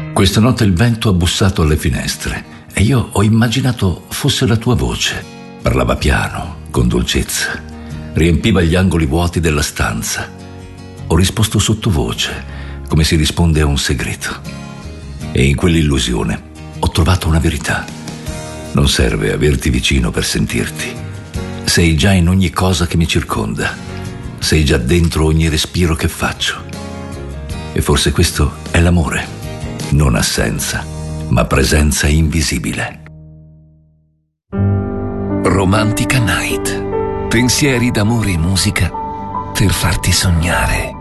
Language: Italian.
Questa notte il vento ha bussato alle finestre e io ho immaginato fosse la tua voce. Parlava piano, con dolcezza, riempiva gli angoli vuoti della stanza. Ho risposto sottovoce, come si risponde a un segreto. E in quell'illusione ho trovato una verità. Non serve averti vicino per sentirti. Sei già in ogni cosa che mi circonda. Sei già dentro ogni respiro che faccio. E forse questo è l'amore. Non assenza, ma presenza invisibile. Romantica Night. Pensieri d'amore e musica per farti sognare.